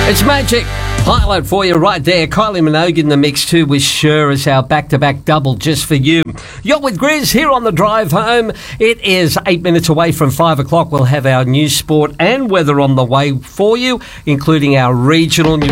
It's magic. Highlight for you right there. Kylie Minogue in the mix too with Sure as our back-to-back double just for you. You're with Grizz here on the drive home. It is 8 minutes away from 5 o'clock. We'll have our news, sport and weather on the way for you, including our regional news.